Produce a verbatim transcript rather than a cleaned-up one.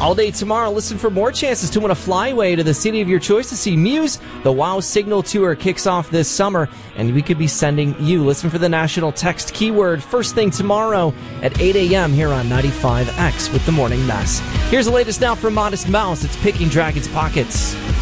All day tomorrow, listen for more chances to win a flyaway to the city of your choice to see Muse. The WOW Signal Tour kicks off this summer, and we could be sending you. Listen for the national text keyword first thing tomorrow at eight a.m. here on ninety-five X with The Morning Mess. Here's the latest now from Modest Mouse. It's Picking Dragon's Pockets.